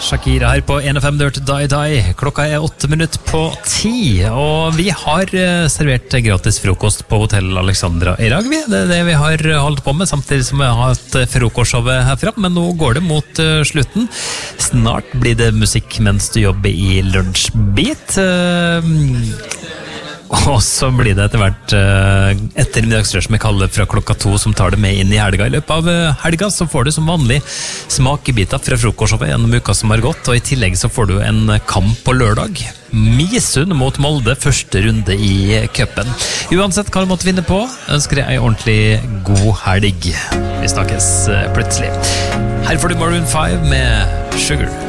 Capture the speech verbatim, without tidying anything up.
Shakira her på en F M Dirt Die Die. Klokka er åtte minutter på ti, og vi har servert gratis frokost på Hotell Alexandra i dag. Det er det vi har holdt på med, samtidig som vi har hatt frokostshowet herfra, men nå går det mot slutten. Snart blir det musikk mens du jobber i lunsjbit. Og så blir det etter hvert uh, ettermiddagsrør som jeg kaller fra klokka to, som tar det med inn i helga. I løpet av uh, helga så får du som vanlig smakebiter fra frokostshowet gjennom uka som har gått, og i tillegg så får du en kamp på lørdag. Misund mot Molde, første runde i cupen. Uansett hva du måtte vinne på, ønsker jeg en ordentlig god helg. Vi snakkes uh, plutselig. Her får du Maroon five med Sugar.